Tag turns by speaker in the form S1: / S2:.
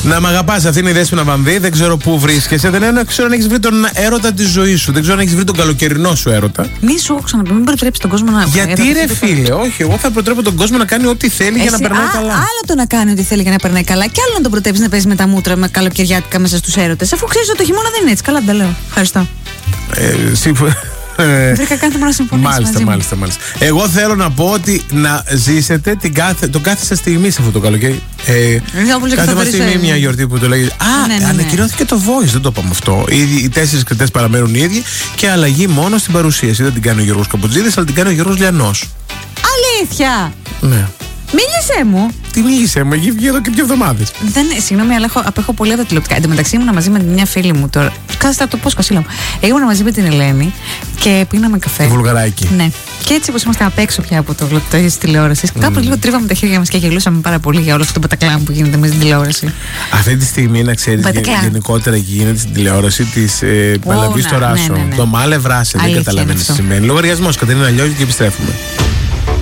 S1: Να μ' αγαπάς, αυτή είναι η Δέσποινα Βαμβή. Δεν ξέρω πού βρίσκεσαι. Δεν ξέρω αν έχεις βρει τον έρωτα της ζωής σου. Δεν ξέρω αν έχεις βρει τον καλοκαιρινό σου έρωτα.
S2: Μη σου έχω ξαναπεί, μην προτρέψεις τον κόσμο να.
S1: Γιατί ρε φίλε, όχι. Εγώ θα προτρέπω τον κόσμο να κάνει ό,τι θέλει για να περνάει καλά.
S2: Άλλο το να κάνει ό,τι θέλει για να περνάει καλά, και άλλο να τον προτρέψεις να παίζει με τα μούτρα με καλοκαιριάτικα μέσα στους έρωτες. Αφού ξέρεις ότι το χειμώνα δεν είναι έτσι. Καλά, τα λέω. Ευχαριστώ. Βρήκα κάτι να συμφωνήσω.
S1: Μάλιστα. Εγώ θέλω να πω ότι να ζήσετε τον κάθε σας στιγμή σε αυτό το καλοκαίρι. Κάθε μας στιγμή μια γιορτή που το λέγει. Ανακοινώθηκε το Voice, δεν το είπαμε αυτό. Οι 4 κριτές παραμένουν οι ίδιοι και αλλαγή μόνο στην παρουσίαση. Δεν την κάνει ο Γιώργος Καπουτζίδης, αλλά την κάνει ο Γιώργος Λιανός.
S2: Αλήθεια!
S1: Ναι.
S2: Μίλησέ μου.
S1: Τι μίλησέ μου, έχει βγει εδώ και 2 εβδομάδες.
S2: Συγγνώμη, αλλά απέχω πολύ από τα τηλεοπτικά. Εν τω μεταξύ ήμουν μαζί με μια φίλη μου τώρα. Κάθεσα από το Πόσχο, Κασίλα μου. Ήμουν μαζί με την Ελένη και πίναμε καφέ.
S1: Βουλγαράκι.
S2: Ναι. Και έτσι όπως είμαστε απ' έξω πια από το γλωτό τη τηλεόραση, κάπως λίγο τρίβαμε τα χέρια μας και γελούσαμε πάρα πολύ για όλο αυτό το πατακλάμ που γίνεται μέσα στην τηλεόραση.
S1: Αυτή τη στιγμή, να ξέρεις, γενικότερα γίνεται στην τηλεόραση τη Παλαβή στο Ράσο. Το μάλε βράσε, δεν καταλαβαίνεις τι σημαίνει. Λογαριασμός, Κατερίνα Λιώργη, και επιστρέφουμε.